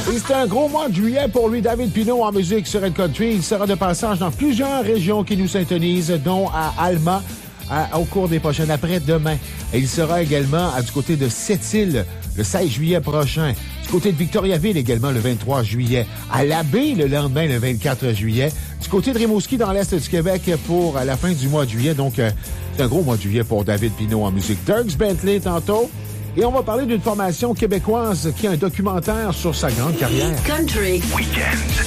Et c'est un gros mois de juillet pour lui, David Pinault, en musique sur Red Country. Il sera de passage dans plusieurs régions qui nous syntonisent, dont à Alma, au cours des prochaines après-demain. Et il sera également du côté de Sept-Îles le 16 juillet prochain. Du côté de Victoriaville également le 23 juillet. À l'Abbé le lendemain, le 24 juillet. Du côté de Rimouski dans l'Est du Québec pour la fin du mois de juillet. Donc, c'est un gros mois de juillet pour David Pinault en musique. Dierks Bentley tantôt. Et on va parler d'une formation québécoise qui a un documentaire sur sa grande carrière. Country Weekend.